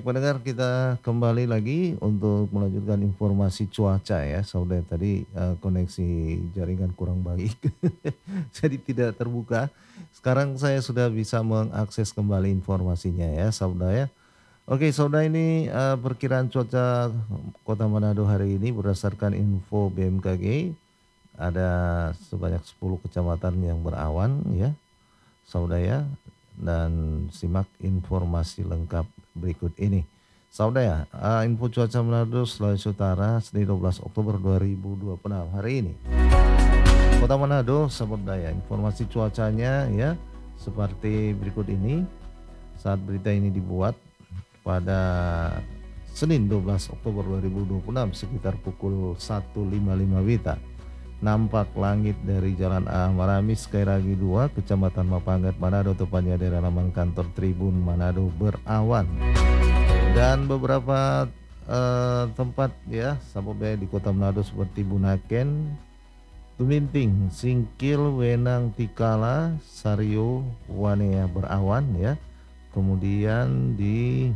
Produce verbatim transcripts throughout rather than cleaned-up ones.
pendengar, kita kembali lagi untuk melanjutkan informasi cuaca ya. Saudara tadi eh, koneksi jaringan kurang baik, jadi tidak terbuka. Sekarang saya sudah bisa mengakses kembali informasinya ya, saudara ya. Oke, saudara ini eh, perkiraan cuaca Kota Manado hari ini berdasarkan info B M K G ada sebanyak sepuluh kecamatan yang berawan ya, saudara ya. Dan simak informasi lengkap berikut ini. Saudara, uh, info cuaca Manado Sulawesi Utara Senin dua belas Oktober dua ribu dua puluh enam hari ini. Kota Manado, sahabat daya, informasi cuacanya ya seperti berikut ini. Saat berita ini dibuat pada Senin dua belas Oktober dua ribu dua puluh enam sekitar pukul satu lima puluh lima Wita. Nampak langit dari Jalan A Maramis Kairagi dua, Kecamatan Mapangat, Manado, tepatnya daerah laman kantor Tribun Manado berawan. Dan beberapa eh, tempat ya sahabat di Kota Manado seperti Bunaken, Tuminting, Singkil, Wenang, Tikala, Sario, Wanea berawan ya. Kemudian di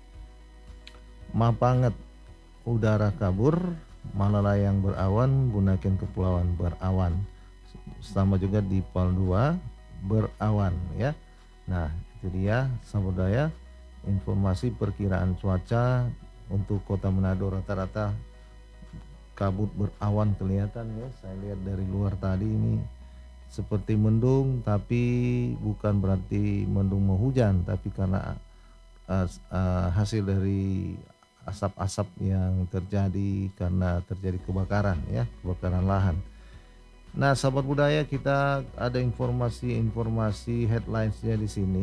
Mapangat udara kabur, Malalayang berawan, Bunaken Kepulauan berawan. Sama juga di Pal dua berawan ya. Nah, itu dia sahabat daya informasi perkiraan cuaca untuk Kota Manado. Rata-rata kabut berawan kelihatan ya. Saya lihat dari luar tadi ini seperti mendung, tapi bukan berarti mendung mau hujan, tapi karena uh, uh, hasil dari asap-asap yang terjadi karena terjadi kebakaran ya, kebakaran lahan. Nah, sahabat budaya, kita ada informasi-informasi headlinesnya di sini.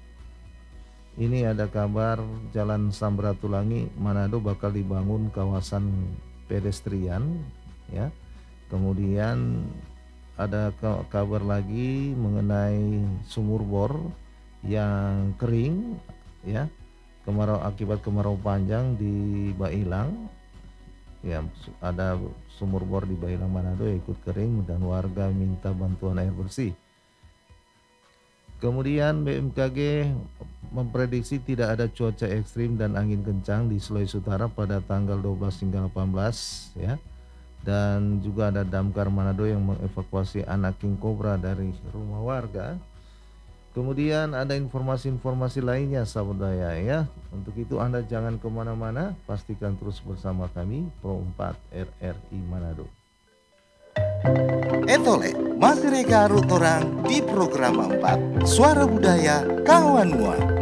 Ini ada kabar Jalan Samratulangi Manado bakal dibangun kawasan pedestrian ya. Kemudian ada kabar lagi mengenai sumur bor yang kering ya. Kemarau akibat kemarau panjang di Bailang ya, ada sumur bor di Bailang Manado yang ikut kering dan warga minta bantuan air bersih. Kemudian B M K G memprediksi tidak ada cuaca ekstrim dan angin kencang di Sulawesi Utara pada tanggal dua belas hingga delapan belas ya. Dan juga ada Damkar Manado yang mengevakuasi anak king cobra dari rumah warga. Kemudian ada informasi-informasi lainnya sahabat daya ya. Untuk itu Anda jangan kemana-mana, pastikan terus bersama kami Pro empat R R I Manado. Etole, masih rega rutorang di program empat Suara Budaya Kawan Mua.